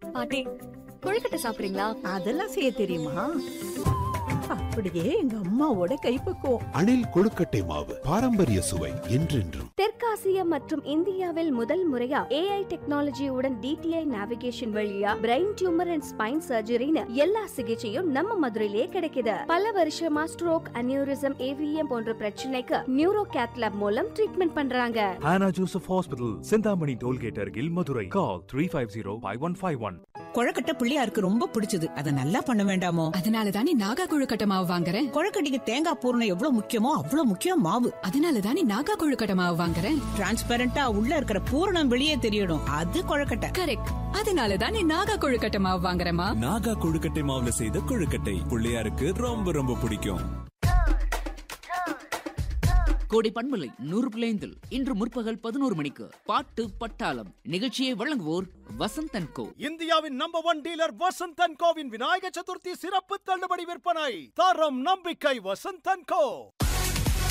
பாட்டி, கொழுக்கட்டை சாப்பிடுறீங்களா? அதெல்லாம் செய்ய தெரியுமா? அப்படியே எங்க அம்மாவோட கைப்பக்குவம். அணில் கொழுக்கட்டை மாவு, பாரம்பரிய சுவை என்றென்றும். தெற்காசியா மற்றும் இந்தியாவில் முதல் முறையா AI டெக்னாலஜியுடன் DTI நேவிகேஷன் வழியா பிரெயின் டியூமர் அண்ட் ஸ்பைன் சர்ஜரின்னு எல்லா சிகிச்சையும் நம்ம மதுரையிலே கிடைக்குது. பல வருஷமா ஸ்ட்ரோக், அனியூரிசம், AVM போன்ற பிரச்சனைக்கு நியூரோ கேத் லேப் மூலம் ட்ரீட்மெண்ட் பண்றாங்க. Hannah Joseph Hospital, Chintamani tollgate அருகில், மதுரை. Call 350-5151. கொழக்கட்டை பிள்ளையாருக்கு ரொம்ப பிடிச்சது. அத நல்லா பண்ண வேண்டாமோ? அதனால தானே நாகா கொழுக்கட்டை மாவு வாங்குறேன். கொழக்கட்டைக்கு தேங்காய் பூரணம் எவ்வளவு முக்கியமோ அவ்வளவு முக்கியம் மாவு. அதனால தானே நாகா கொழுக்கட்டை மாவு வாங்குறேன். டிரான்ஸ்பரண்டா உள்ள இருக்கிற பூரணம் வெளியே தெரியணும். அது கொழக்கட்டை. கரெக்ட். அதனால தானே நாகா கொழுக்கட்டை மாவு வாங்குறேமா. நாகா கொழுக்கட்டை மாவுல செய்த கொழுக்கட்டை பிள்ளையாருக்கு ரொம்ப ரொம்ப பிடிக்கும். கோடை பண்பலை 100.5 இன்று முற்பகல் 11 மணிக்கு பாட்டு பட்டாளம் நிகழ்ச்சியை வழங்குவோர் வசந்த் கோ. இந்தியாவின் number 1 dealer Vasanth CoWIN Vinayaka Chaturthi சிறப்பு தள்ளுபடி விற்பனை. தரம் நம்பிக்கை வசந்த் கோ.